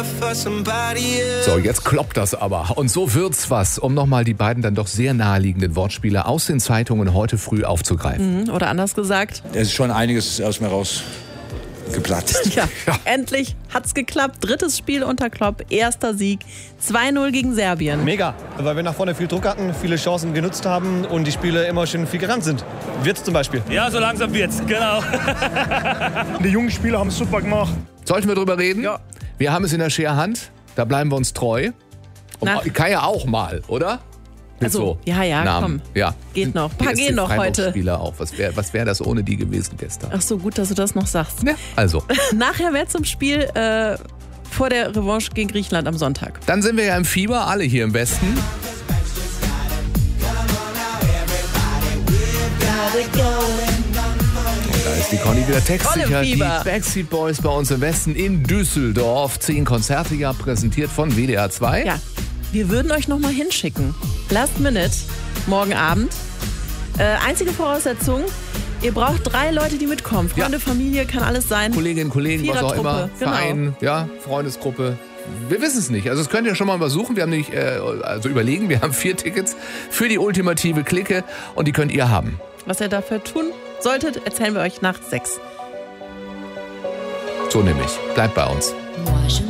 So, jetzt kloppt das aber. Und so wird's was, um nochmal die beiden dann doch sehr naheliegenden Wortspiele aus den Zeitungen heute früh aufzugreifen. Oder anders gesagt. Es ist schon einiges aus mir rausgeplatzt. Ja, endlich hat's geklappt. Drittes Spiel unter Klopp, erster Sieg. 2-0 gegen Serbien. Mega, weil wir nach vorne viel Druck hatten, viele Chancen genutzt haben und die Spiele immer schön viel gerannt sind. Wirtz zum Beispiel. Ja, so langsam wird's, genau. Die jungen Spieler haben es super gemacht. Sollten wir drüber reden? Ja. Wir haben es in der Scherhand, da bleiben wir uns treu. Und kann ja auch mal, oder? Mit Also, ja, Namen. komm. Ja. Geht noch. Ein paar gehen noch heute. Spieler auch. Was wär das ohne die gewesen gestern? Ach so, gut, dass du das noch sagst. Ja, also. Nachher mehr zum Spiel vor der Revanche gegen Griechenland am Sonntag. Dann sind wir ja im Fieber, alle hier im Westen. Und da ist die Conny wieder textsicher. Die Backstreet Boys bei uns im Westen in Düsseldorf. 10 Konzerte ja präsentiert von WDR 2. Ja, wir würden euch noch mal hinschicken. Last Minute, morgen Abend. Einzige Voraussetzung, ihr braucht 3 Leute, die mitkommen. Freunde, Familie, kann alles sein. Kolleginnen, Kollegen, was auch immer. Genau. Verein, ja, Freundesgruppe. Wir wissen es nicht. Also das könnt ihr schon mal versuchen. Wir haben nicht, überlegen, wir haben 4 Tickets für die ultimative Clique und die könnt ihr haben. Was ihr dafür tun solltet, erzählen wir euch nach 6. So nämlich. Bleibt bei uns. Moi, je